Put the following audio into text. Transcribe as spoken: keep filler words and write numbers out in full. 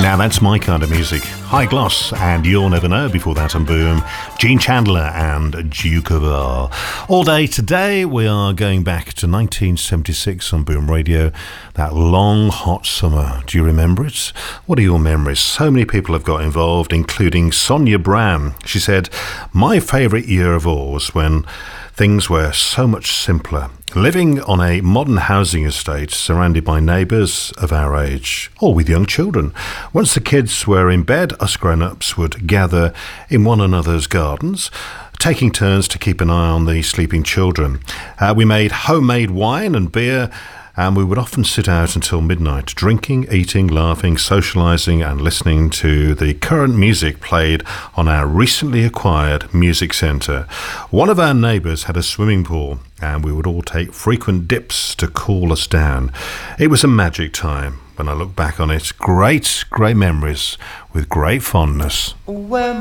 Now that's my kind of music. High Gloss and You'll Never Know. Before that on Boom, Gene Chandler and Duke of Earl. All day today we are going back to nineteen seventy-six on Boom Radio. That long hot summer. Do you remember it? What are your memories? So many people have got involved, including Sonia Brown. She said, "My favourite year of all was when things were so much simpler. Living on a modern housing estate surrounded by neighbours of our age, or with young children. Once the kids were in bed, us grown-ups would gather in one another's gardens, taking turns to keep an eye on the sleeping children. Uh, we made homemade wine and beer, and we would often sit out until midnight, drinking, eating, laughing, socialising and listening to the current music played on our recently acquired music centre. One of our neighbours had a swimming pool, and we would all take frequent dips to cool us down. It was a magic time. When I look back on it, great, great memories with great fondness." When